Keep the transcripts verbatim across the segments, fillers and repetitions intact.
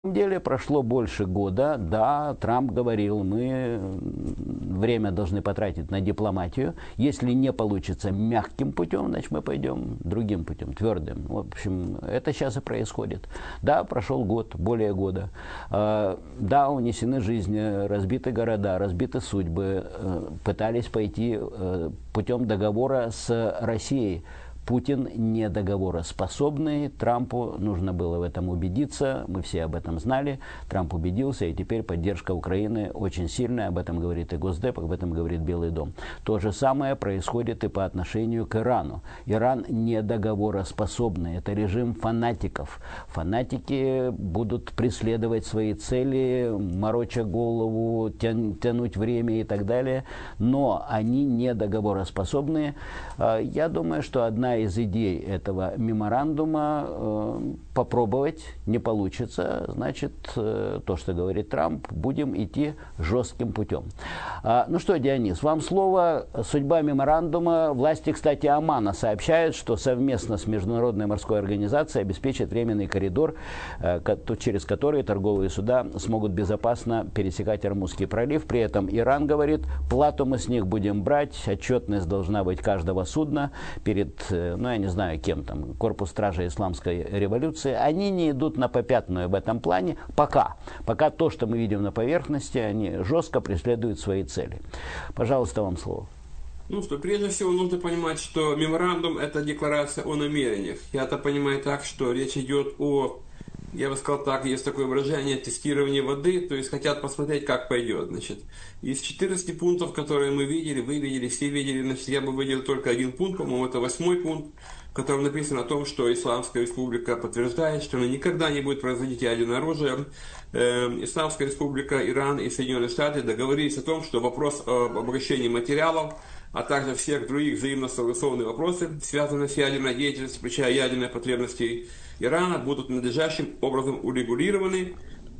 На самом деле прошло больше года, да, Трамп говорил, мы время должны потратить на дипломатию, если не получится мягким путем, значит мы пойдем другим путем, твердым. В общем, это сейчас и происходит. Да, прошел год, более года, да, унесены жизни, разбиты города, разбиты судьбы, пытались пойти путем договора с Россией. Путин не договороспособный, Трампу нужно было в этом убедиться, мы все об этом знали, Трамп убедился, и теперь поддержка Украины очень сильная, об этом говорит и Госдеп, об этом говорит Белый дом. То же самое происходит и по отношению к Ирану. Иран не договороспособный, это режим фанатиков. Фанатики будут преследовать свои цели, мороча голову, тя- тянуть время и так далее, но они не договороспособные. Я думаю, что одна из идей этого меморандума э, попробовать, не получится, значит, э, то, что говорит Трамп, будем идти жестким путем. А, ну что, Дионис, вам слово. Судьба меморандума. Власти, кстати, Омана сообщают, что совместно с Международной морской организацией обеспечат временный коридор, э, через который торговые суда смогут безопасно пересекать Ормузский пролив. При этом Иран говорит, плату мы с них будем брать, отчетность должна быть каждого судна перед, ну, я не знаю, кем там, корпус стражи исламской революции, они не идут на попятную в этом плане пока. Пока то, что мы видим на поверхности, они жестко преследуют свои цели. Пожалуйста, вам слово. Ну что, прежде всего нужно понимать, что меморандум – это декларация о намерениях. Я это понимаю так, что речь идет о, я бы сказал так, есть такое выражение, тестирование воды, то есть хотят посмотреть, как пойдет. Значит, из четырнадцати пунктов, которые мы видели, вы видели, все видели, значит, я бы выделил только один пункт, по-моему, это восьмой пункт, в котором написано о том, что Исламская Республика подтверждает, что она никогда не будет производить ядерное оружие. Э, Исламская Республика, Иран и Соединенные Штаты договорились о том, что вопрос об обогащении материалов, а также всех других взаимно согласованных вопросы, связанные с ядерной деятельностью, включая ядерные потребности Ирана, будут надлежащим образом урегулированы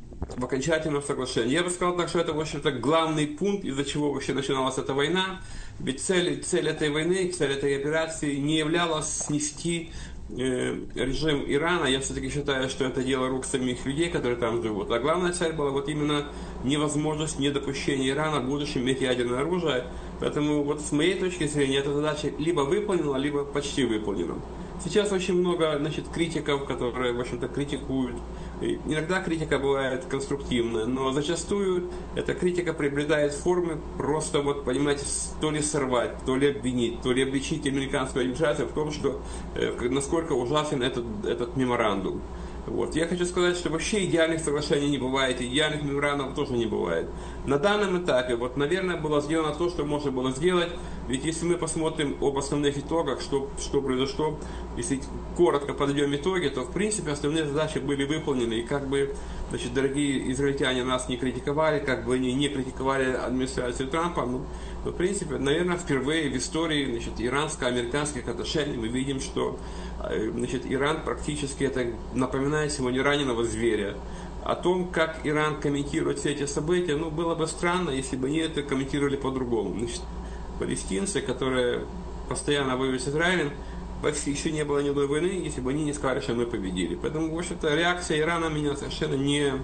в окончательном соглашении. Я бы сказал так, что это, в общем-то, главный пункт, из-за чего вообще начиналась эта война. Ведь цель, цель этой войны, цель этой операции не являлась снести э, режим Ирана. Я все-таки считаю, что это дело рук самих людей, которые там живут. А главная цель была вот именно невозможность, недопущения Ирана в будущем иметь ядерное оружие. Поэтому вот с моей точки зрения эта задача либо выполнена, либо почти выполнена. Сейчас очень много, значит, критиков, которые, в общем-то, критикуют. И иногда критика бывает конструктивная, но зачастую эта критика приобретает формы просто, вот, понимаете, то ли сорвать, то ли обвинить, то ли обличить американскую администрацию в том, что э, насколько ужасен этот, этот меморандум. Вот. Я хочу сказать, что вообще идеальных соглашений не бывает, идеальных меморандумов тоже не бывает. На данном этапе, вот, наверное, было сделано то, что можно было сделать, ведь если мы посмотрим об основных итогах, что, что произошло, если коротко подведем итоги, то, в принципе, основные задачи были выполнены, и как бы, значит, дорогие израильтяне нас не критиковали, как бы они не критиковали администрацию Трампа, ну, в принципе, наверное, впервые в истории, значит, иранско-американских отношений мы видим, что, значит, Иран практически это напоминает сегодня раненого зверя. О том, как Иран комментирует все эти события, ну, было бы странно, если бы они это комментировали по-другому. Значит, палестинцы, которые постоянно воюют с Израилем, еще не было ни одной войны, если бы они не сказали, что мы победили. Поэтому, в общем-то, реакция Ирана меня совершенно не,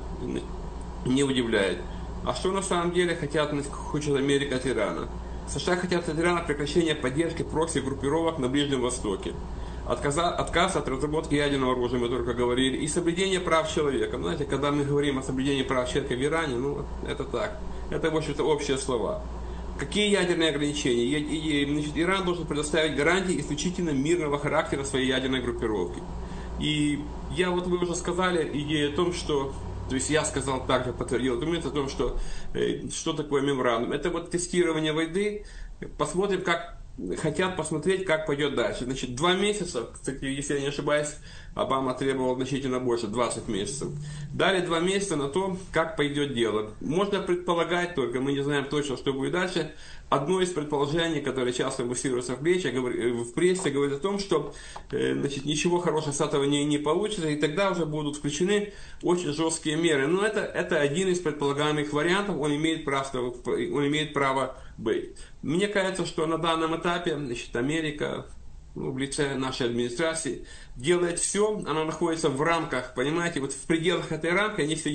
не удивляет. А что на самом деле хотят, хочет Америка от Ирана? США хотят от Ирана прекращения поддержки прокси-группировок на Ближнем Востоке. Отказа, отказ от разработки ядерного оружия, мы только говорили, и соблюдение прав человека. Знаете, когда мы говорим о соблюдении прав человека в Иране, ну, это так. Это, в общем-то, общие слова. Какие ядерные ограничения? И, и, значит, Иран должен предоставить гарантии исключительно мирного характера своей ядерной группировки. И я, вот вы уже сказали, идея о том, что, то есть я сказал также, подтвердил документ о том, что, э, что такое меморандум. Это вот тестирование войны. Посмотрим, как хотят посмотреть, как пойдет дальше. Значит, два месяца, кстати, если я не ошибаюсь, Обама требовал значительно больше, двадцать месяцев. Дали два месяца на то, как пойдет дело. Можно предполагать только, мы не знаем точно, что будет дальше. Одно из предположений, которое часто муссируется в прессе, в прессе говорит о том, что, значит, ничего хорошего с этого не, не получится, и тогда уже будут включены очень жесткие меры. Но это, это один из предполагаемых вариантов, он имеет право, он имеет право быть. Мне кажется, что на данном этапе, значит, Америка, ну, в лице нашей администрации, делает все, она находится в рамках, понимаете, вот в пределах этой рамки, они все